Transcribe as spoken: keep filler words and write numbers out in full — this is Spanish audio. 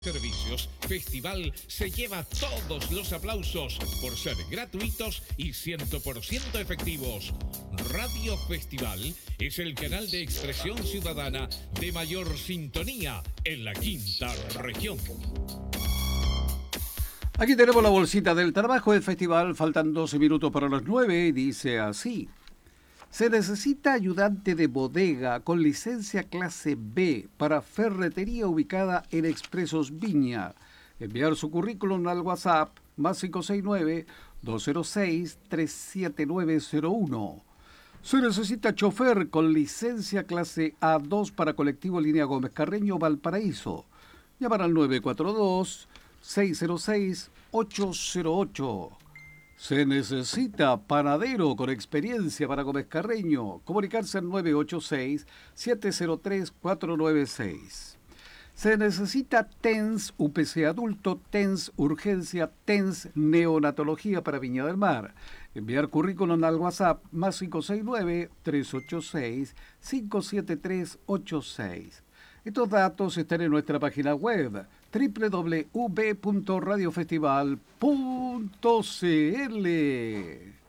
Servicios, Festival se lleva todos los aplausos por ser gratuitos y cien por ciento efectivos. Radio Festival es el canal de expresión ciudadana de mayor sintonía en la quinta región. Aquí tenemos la bolsita del trabajo del festival, faltan doce minutos para las nueve y dice así. Se necesita ayudante de bodega con licencia clase B para ferretería ubicada en Expresos Viña. Enviar su currículum al WhatsApp más cinco seis nueve, dos cero seis, tres siete nueve cero uno. Se necesita chofer con licencia clase A dos para colectivo Línea Gómez Carreño Valparaíso. Llamar al nueve cuatro dos, seis cero seis, ocho cero ocho. Se necesita panadero con experiencia para Gómez Carreño. Comunicarse al nueve ocho seis, siete cero tres, cuatro nueve seis. Se necesita T E N S, U P C adulto, T E N S urgencia, T E N S neonatología para Viña del Mar. Enviar currículum al WhatsApp más cinco seis nueve, tres ocho seis, cinco siete tres ocho seis. Estos datos están en nuestra página web doble u doble u doble u punto radio festival punto c l.